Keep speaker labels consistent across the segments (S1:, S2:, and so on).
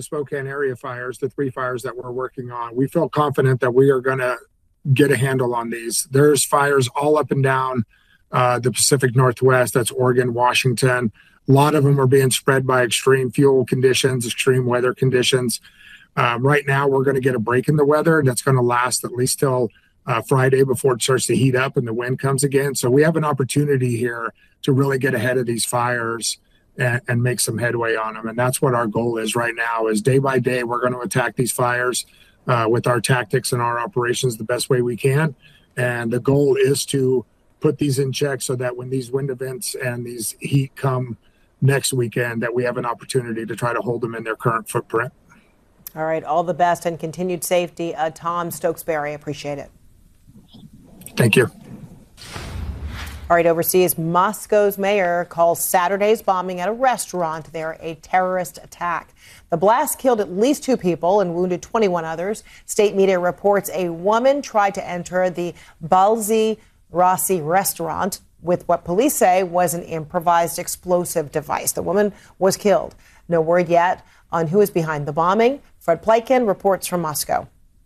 S1: Spokane area fires, the 3 fires that we're working on, we feel confident that we are going to get a handle on these. There's fires all up and down the Pacific Northwest. That's Oregon, Washington. A lot of them are being spread by extreme fuel conditions, extreme weather conditions. Right now, we're going to get a break in the weather that's going to last at least till Friday before it starts to heat up and the wind comes again. So we have an opportunity here to really get ahead of these fires and make some headway on them. And that's what our goal is right now, is day by day, we're going to attack these fires with our tactics and our operations the best way we can. And the goal is to put these in check so that when these wind events and these heat come next weekend, that we have an opportunity to try to hold them in their current footprint.
S2: All right. All the best and continued safety. Tom Stokesbury, appreciate it.
S1: Thank you.
S2: All right, overseas, Moscow's mayor calls Saturday's bombing at a restaurant there a terrorist attack. The blast killed at least 2 people and wounded 21 others. State media reports a woman tried to enter the Balzi Rossi restaurant with what police say was an improvised explosive device. The woman was killed. No word yet on who is behind the bombing. Fred Pleitgen reports from Moscow.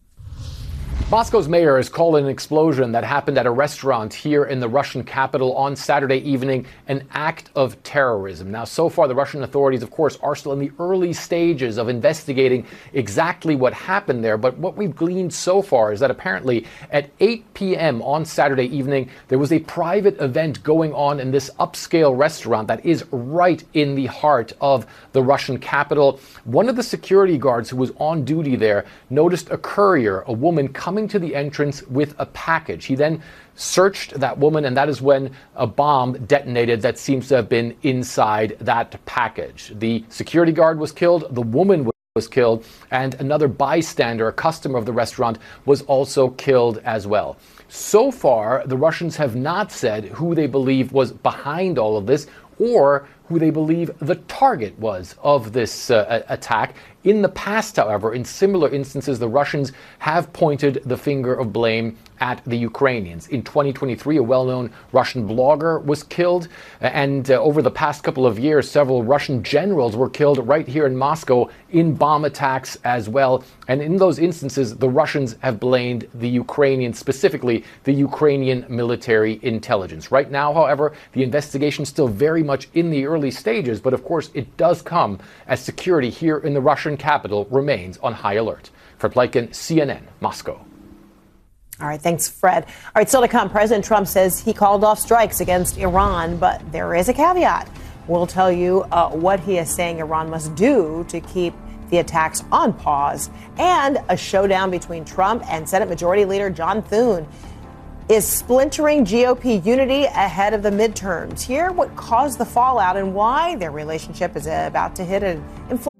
S3: Moscow's mayor is calling an explosion that happened at a restaurant here in the Russian capital on Saturday evening an act of terrorism. Now, so far, the Russian authorities, of course, are still in the early stages of investigating exactly what happened there. But what we've gleaned so far is that apparently at 8 p.m. on Saturday evening, there was a private event going on in this upscale restaurant that is right in the heart of the Russian capital. One of the security guards who was on duty there noticed a courier, a woman, coming to the entrance with a package. He then searched that woman, and that is when a bomb detonated that seems to have been inside that package. The security guard was killed, the woman was killed, and another bystander, a customer of the restaurant, was also killed as well. So far, the Russians have not said who they believe was behind all of this or who they believe the target was of this attack. In the past, however, in similar instances, the Russians have pointed the finger of blame at the Ukrainians. In 2023, a well-known Russian blogger was killed, and over the past couple of years, several Russian generals were killed right here in Moscow in bomb attacks as well. And in those instances, the Russians have blamed the Ukrainians, specifically the Ukrainian military intelligence. Right now, however, the investigation is still very much in the early stages, but of course it does come as security here in the Russian capital remains on high alert. Fred Pleitgen, CNN, Moscow.
S2: All right, thanks, Fred. All right, still to come, President Trump says he called off strikes against Iran, but there is a caveat. We'll tell you what he is saying Iran must do to keep the attacks on pause. And a showdown between Trump and Senate Majority Leader John Thune is splintering GOP unity ahead of the midterms. Hear what caused the fallout and why their relationship is about to hit an inflection.